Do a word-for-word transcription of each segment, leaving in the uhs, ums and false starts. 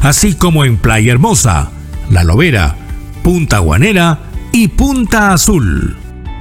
así como en Playa Hermosa, La Lobera, Punta Guanera y Punta Azul.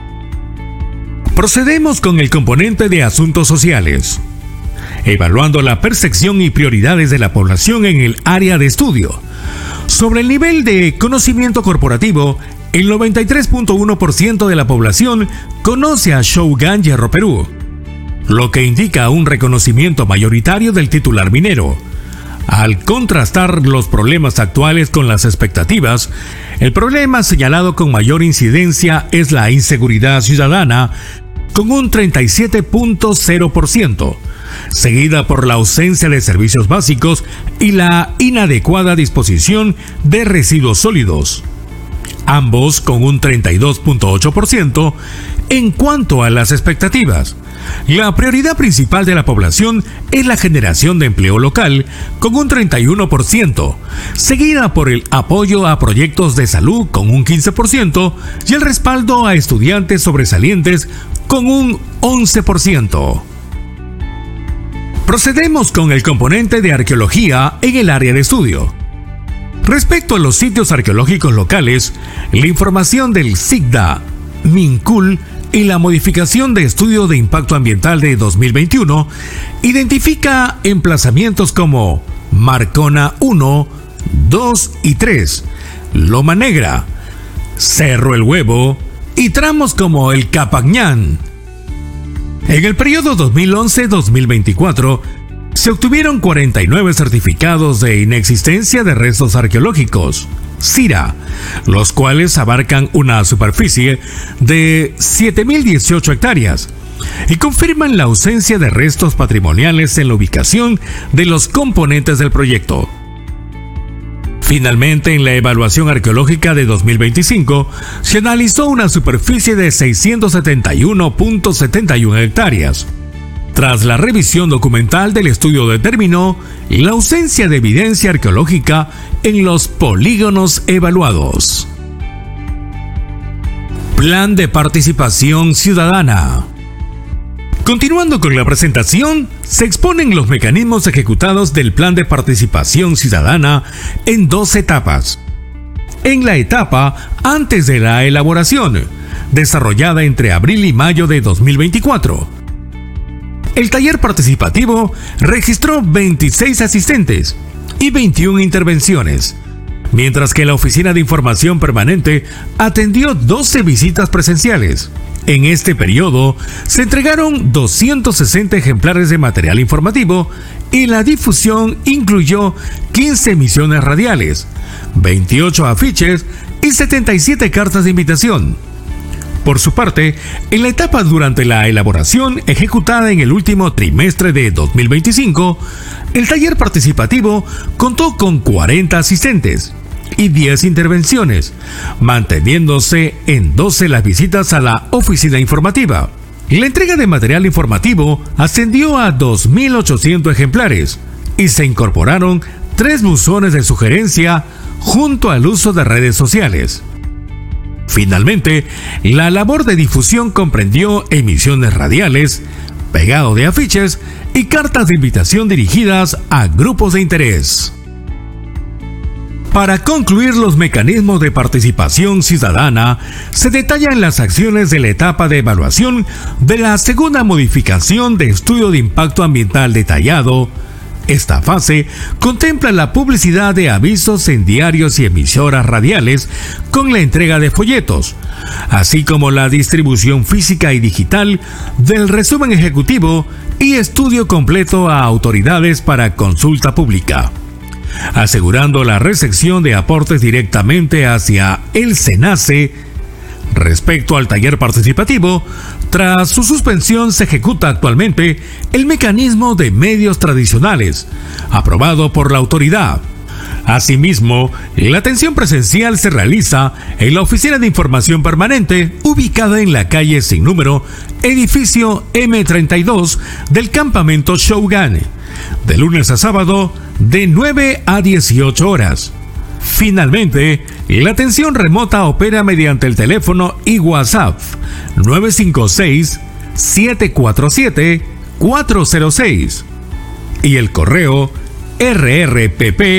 Procedemos con el componente de asuntos sociales, evaluando la percepción y prioridades de la población en el área de estudio. Sobre el nivel de conocimiento corporativo, el noventa y tres punto uno por ciento de la población conoce a Shogun Hierro Perú, lo que indica un reconocimiento mayoritario del titular minero. Al contrastar los problemas actuales con las expectativas, el problema señalado con mayor incidencia es la inseguridad ciudadana, con un treinta y siete punto cero por ciento, seguida por la ausencia de servicios básicos y la inadecuada disposición de residuos sólidos, ambos con un treinta y dos punto ocho por ciento. En cuanto a las expectativas, la prioridad principal de la población es la generación de empleo local, con un treinta y uno por ciento, seguida por el apoyo a proyectos de salud con un quince por ciento y el respaldo a estudiantes sobresalientes con un once por ciento. Procedemos con el componente de arqueología en el área de estudio. Respecto a los sitios arqueológicos locales, la información del SIGDA, MINCUL y la modificación de estudio de impacto ambiental de dos mil veintiuno identifica emplazamientos como Marcona uno, dos y tres, Loma Negra, Cerro El Huevo y tramos como el Capañán. En el periodo dos mil once a dos mil veinticuatro se obtuvieron cuarenta y nueve certificados de inexistencia de restos arqueológicos, CIRA, los cuales abarcan una superficie de siete mil dieciocho hectáreas y confirman la ausencia de restos patrimoniales en la ubicación de los componentes del proyecto. Finalmente, en la evaluación arqueológica de dos mil veinticinco, se analizó una superficie de seiscientos setenta y uno punto setenta y uno hectáreas. Tras la revisión documental del estudio determinó la ausencia de evidencia arqueológica en los polígonos evaluados. Plan de participación ciudadana. Continuando con la presentación, se exponen los mecanismos ejecutados del Plan de Participación Ciudadana en dos etapas. En la etapa antes de la elaboración, desarrollada entre abril y mayo de dos mil veinticuatro, el taller participativo registró veintiséis asistentes y veintiuna intervenciones, mientras que la Oficina de Información Permanente atendió doce visitas presenciales. En este periodo se entregaron doscientos sesenta ejemplares de material informativo y la difusión incluyó quince emisiones radiales, veintiocho afiches y setenta y siete cartas de invitación. Por su parte, en la etapa durante la elaboración ejecutada en el último trimestre de dos mil veinticinco, el taller participativo contó con cuarenta asistentes y diez intervenciones, manteniéndose en doce las visitas a la oficina informativa. La entrega de material informativo ascendió a dos mil ochocientos ejemplares y se incorporaron tres buzones de sugerencia junto al uso de redes sociales. Finalmente, la labor de difusión comprendió emisiones radiales, pegado de afiches y cartas de invitación dirigidas a grupos de interés. Para concluir los mecanismos de participación ciudadana, se detallan las acciones de la etapa de evaluación de la segunda modificación de estudio de impacto ambiental detallado. Esta fase contempla la publicidad de avisos en diarios y emisoras radiales con la entrega de folletos, así como la distribución física y digital del resumen ejecutivo y estudio completo a autoridades para consulta pública, asegurando la recepción de aportes directamente hacia el SENACE. Respecto al taller participativo, tras su suspensión se ejecuta actualmente el mecanismo de medios tradicionales, aprobado por la autoridad. Asimismo, la atención presencial se realiza en la Oficina de Información Permanente, ubicada en la calle sin número, edificio eme treinta y dos del campamento Shogun, de lunes a sábado, de nueve a dieciocho horas. Finalmente, la atención remota opera mediante el teléfono y WhatsApp nueve cinco seis, siete cuatro siete, cuatro cero seis y el correo erre erre pe pe